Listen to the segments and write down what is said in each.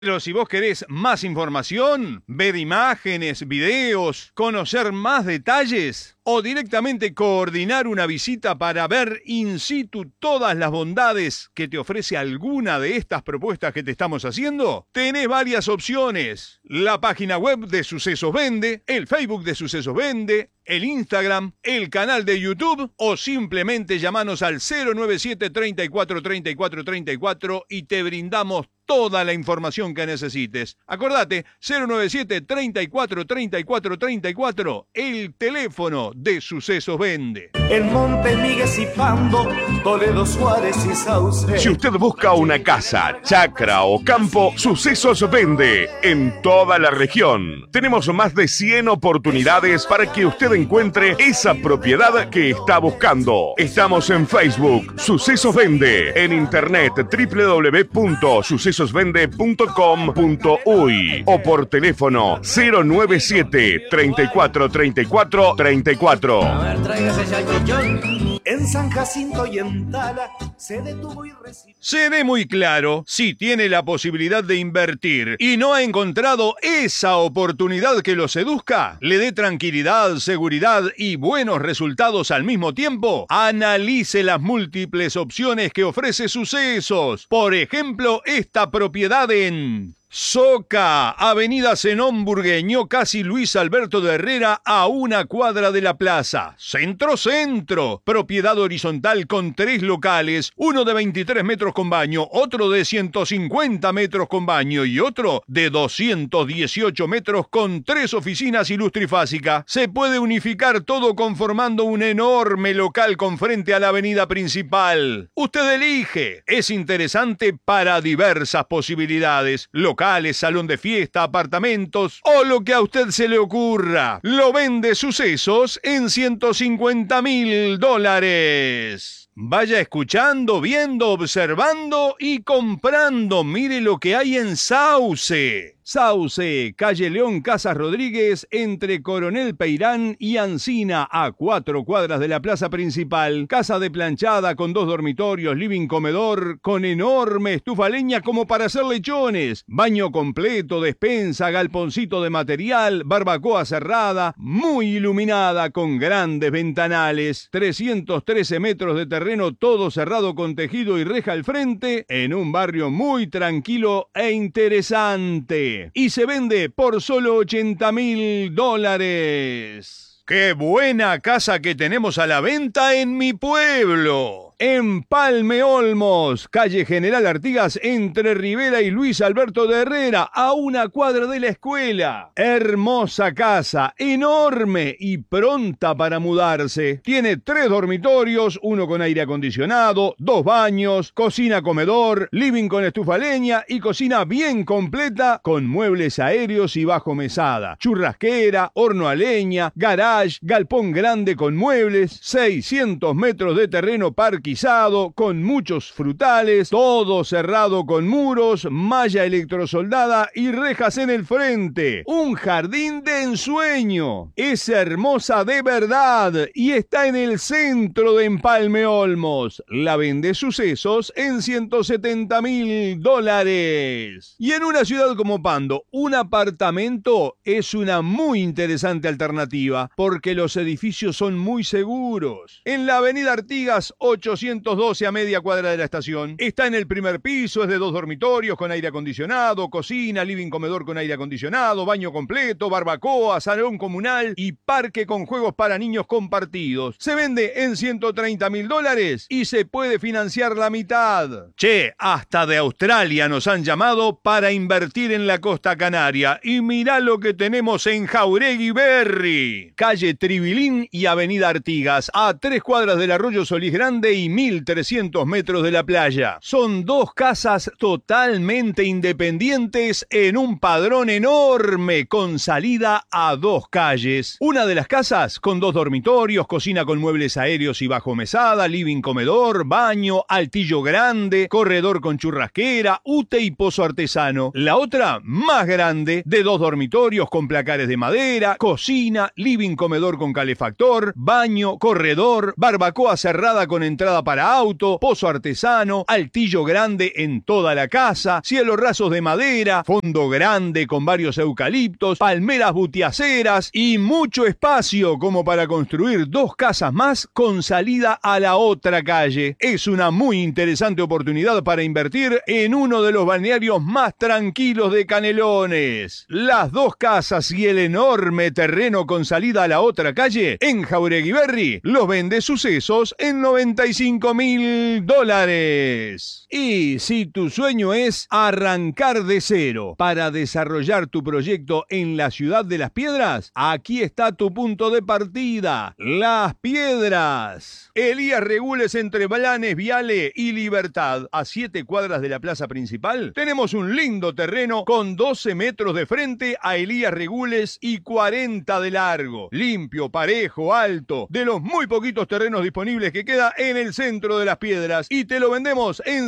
Pero si vos querés más información, ver imágenes, videos, conocer más detalles o directamente coordinar una visita para ver in situ todas las bondades que te ofrece alguna de estas propuestas que te estamos haciendo, tenés varias opciones. La página web de Sucesos Vende, el Facebook de Sucesos Vende, el Instagram, el canal de YouTube o simplemente llamanos al 097 34 34 34 y te brindamos toda la información que necesites. Acordate, 097 34 34 34, el teléfono de Sucesos Vende. En Monte Miguel y Pando, Toledo, Suárez y Sauce. Si usted busca una casa, chacra o campo, Sucesos Vende en toda la región. Tenemos más de 100 oportunidades para que usted encuentre esa propiedad que está buscando. Estamos en Facebook, Sucesos Vende, en internet www.sucesosvende.com.uy o por teléfono 097 34 34 34. A ver, tráigase ya el en San Jacinto y en Tala se detuvo y recibió. Se ve muy claro, si tiene la posibilidad de invertir y no ha encontrado esa oportunidad que lo seduzca, le dé tranquilidad, seguridad y buenos resultados al mismo tiempo, analice las múltiples opciones que ofrece Sucesos. Por ejemplo, esta propiedad en Soca, Avenida Zenón Burgueño, casi Luis Alberto de Herrera, a una cuadra de la plaza. Centro, propiedad horizontal con 3 locales, uno de 23 metros con baño, otro de 150 metros con baño y otro de 218 metros con 3 oficinas y luz trifásica. Se puede unificar todo conformando un enorme local con frente a la avenida principal. Usted elige. Es interesante para diversas posibilidades. Locales, salón de fiesta, apartamentos o lo que a usted se le ocurra. Lo vende Sucesos en $150.000. Vaya escuchando, viendo, observando y comprando. Mire lo que hay en Sauce. Sauce, calle León Casas Rodríguez, entre Coronel Peirán y Ancina, a 4 cuadras de la plaza principal. Casa de planchada con 2 dormitorios, living comedor, con enorme estufa a leña como para hacer lechones. Baño completo, despensa, galponcito de material, barbacoa cerrada, muy iluminada con grandes ventanales. 313 metros de terreno, todo cerrado con tejido y reja al frente, en un barrio muy tranquilo e interesante. Y se vende por solo $80.000. ¡Qué buena casa que tenemos a la venta en mi pueblo! Empalme Olmos, calle General Artigas, entre Rivera y Luis Alberto de Herrera, a una cuadra de la escuela. Hermosa casa, enorme y pronta para mudarse. Tiene 3 dormitorios, uno con aire acondicionado, 2 baños, cocina comedor, living con estufa a leña y cocina bien completa con muebles aéreos y bajo mesada, churrasquera, horno a leña, garage, galpón grande con muebles, 600 metros de terreno parquizado con muchos frutales, todo cerrado con muros, malla electrosoldada y rejas en el frente. Un jardín de ensueño. Es hermosa de verdad y está en el centro de Empalme Olmos. La vende Sucesos en $170.000. Y en una ciudad como Pando, un apartamento es una muy interesante alternativa porque los edificios son muy seguros. En la avenida Artigas 812 a media cuadra de la estación. Está en el primer piso, es de 2 dormitorios con aire acondicionado, cocina, living comedor con aire acondicionado, baño completo, barbacoa, salón comunal y parque con juegos para niños compartidos. Se vende en $130.000 y se puede financiar la mitad. Che, hasta de Australia nos han llamado para invertir en la costa canaria. Y mirá lo que tenemos en Jauregui Berry. Calle Tribilín y avenida Artigas, a 3 cuadras del Arroyo Solís Grande y 1.300 metros de la playa. Son 2 casas totalmente independientes en un padrón enorme con salida a 2 calles. Una de las casas con 2 dormitorios, cocina con muebles aéreos y bajo mesada, living comedor, baño, altillo grande, corredor con churrasquera, ute y pozo artesano. La otra, más grande, de 2 dormitorios con placares de madera, cocina, living comedor con calefactor, baño, corredor, barbacoa cerrada con entrada entrada para auto, pozo artesano, altillo grande en toda la casa, cielos rasos de madera, fondo grande con varios eucaliptos, palmeras butiaceras y mucho espacio como para construir 2 casas más con salida a la otra calle. Es una muy interesante oportunidad para invertir en uno de los balnearios más tranquilos de Canelones. Las 2 casas y el enorme terreno con salida a la otra calle en Jauregui Berri los vende Sucesos en $95.000. Y si tu sueño es arrancar de cero para desarrollar tu proyecto en la ciudad de Las Piedras, aquí está tu punto de partida, Las Piedras. Elías Regules entre Blanes, Viale y Libertad, a 7 cuadras de la plaza principal, tenemos un lindo terreno con 12 metros de frente a Elías Regules y 40 de largo. Limpio, parejo, alto, de los muy poquitos terrenos disponibles que queda en el centro de Las Piedras, y te lo vendemos en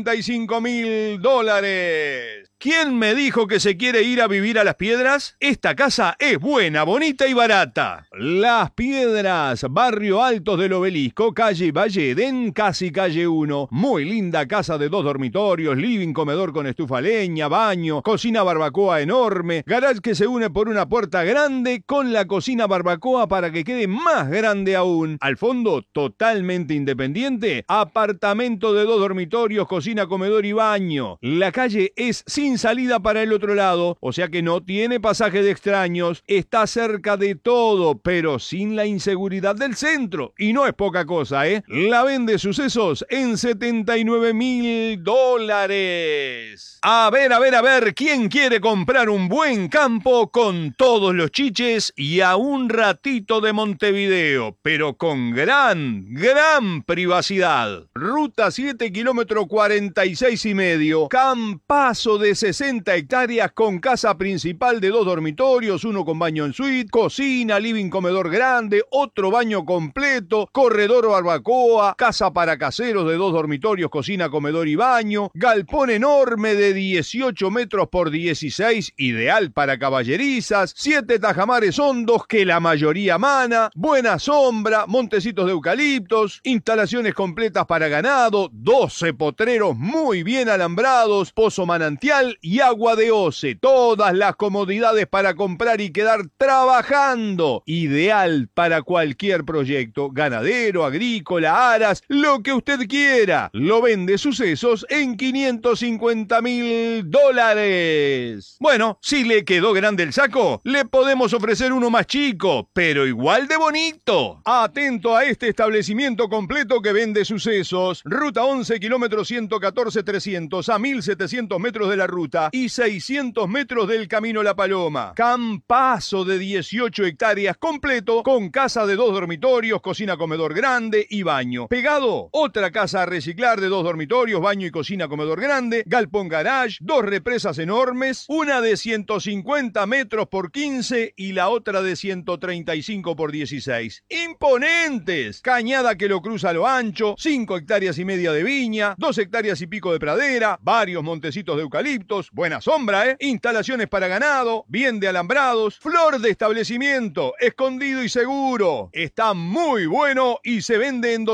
$75.000. ¿Quién me dijo que se quiere ir a vivir a Las Piedras? Esta casa es buena, bonita y barata. Las Piedras, barrio Altos del Obelisco, calle Valledén, casi calle 1. Muy linda casa de 2 dormitorios, living, comedor con estufa leña, baño, cocina barbacoa enorme, garage que se une por una puerta grande con la cocina barbacoa para que quede más grande aún. Al fondo, totalmente independiente, apartamento de 2 dormitorios, cocina, comedor y baño. La calle es sin salida para el otro lado, o sea que no tiene pasaje de extraños, está cerca de todo, pero sin la inseguridad del centro, y no es poca cosa, ¿eh? La vende Sucesos en $79.000. A ver, ¿quién quiere comprar un buen campo con todos los chiches y a un ratito de Montevideo, pero con gran privacidad? Ruta 7, kilómetro 46,5, campazo de 60 hectáreas con casa principal de 2 dormitorios, 1 con baño en suite, cocina, living, comedor grande, otro baño completo, corredor barbacoa, casa para caseros de 2 dormitorios, cocina, comedor y baño, galpón enorme de 18 metros por 16, ideal para caballerizas, 7 tajamares hondos que la mayoría mana, buena sombra, montecitos de eucaliptos, instalaciones completas para ganado, 12 potreros muy bien alambrados, pozo manantial y agua de OCE. Todas las comodidades para comprar y quedar trabajando. Ideal para cualquier proyecto, ganadero, agrícola, aras, lo que usted quiera. Lo vende Sucesos en $550.000. Bueno, si le quedó grande el saco, le podemos ofrecer uno más chico, pero igual de bonito. Atento a este establecimiento completo que vende Sucesos. Ruta 11, kilómetro 114,300, a 1.700 metros de la ruta y 600 metros del Camino La Paloma. Campazo de 18 hectáreas completo, con casa de 2 dormitorios, cocina, comedor grande y baño. Pegado, otra casa a reciclar de 2 dormitorios, baño y cocina, comedor grande, galpón garage, 2 represas enormes, una de 150 metros por 15 y la otra de 135 por 16. ¡Imponentes! Cañada que lo cruza a lo ancho, 5 hectáreas y media de viña, 2 hectáreas y pico de pradera, varios montecitos de eucaliptos, buena sombra, instalaciones para ganado, bien de alambrados, flor de establecimiento, escondido y seguro. Está muy bueno y se vende en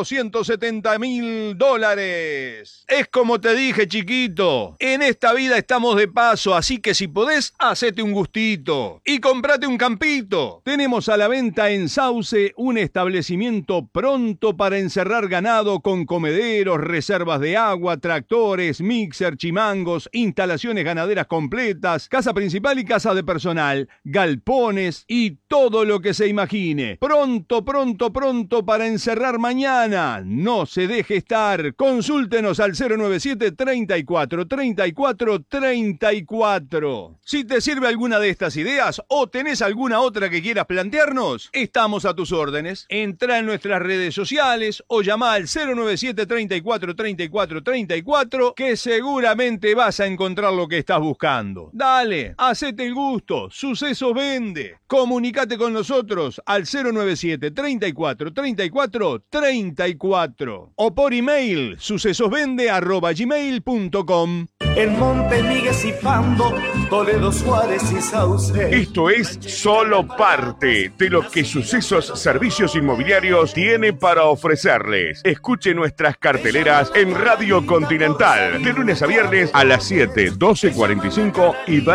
$270.000. Es como te dije, chiquito, en esta vida estamos de paso, así que si podés, hacete un gustito y comprate un campito. Tenemos a la venta en Sauce un establecimiento pronto para encerrar ganado con comederos, reservas de agua, tractores, mixer, chimangos, instalaciones ganaderas completas, casa principal y casa de personal, galpones y todo lo que se imagine. Pronto para encerrar mañana. No se deje estar. Consúltenos al 097 34 34 34. Si te sirve alguna de estas ideas o tenés alguna otra que quieras plantearnos, estamos a tus órdenes. Entra en nuestras redes sociales o llama al 097 34 34 34 que seguramente vas a encontrar lo que estás buscando. Dale, hacete el gusto. Sucesos vende. Comunicate con nosotros al 097 34 34 34 o por email sucesosvende@gmail.com. en Montes, Migues y Pando, Toledo, Suárez y Sauce. Esto es solo parte de lo que Sucesos Servicios Inmobiliarios tiene para ofrecerles. Escuche nuestras carteleras en Radio Continental, de lunes a viernes a las 7, 12:45 y